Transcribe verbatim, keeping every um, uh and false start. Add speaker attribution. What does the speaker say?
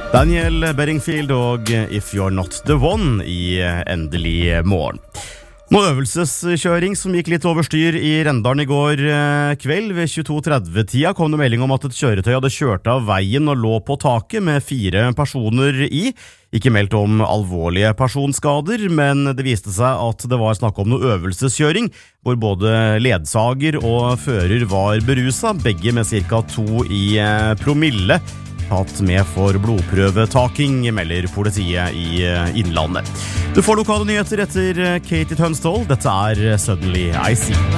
Speaker 1: Daniel Bedingfield og If You're Not The One i Endelig morgen. Nå øvelseskjøring som gikk litt over styr i Rendalen i går kveld. Ved tjueto tretti-tida kom det melding om at et kjøretøy hadde kjørt av veien og lå på taket med fire personer i. Ikke meldt om alvorlige personskader, men det viste seg at det var snakk om noe øvelseskjøring, hvor både ledsager og fører var beruset, begge med cirka to i promille. Tatt med for blodprøvetaking, melder politiet i Innlandet. Du får lokale nyheter etter Katie Tunstall. Dette er Suddenly I See.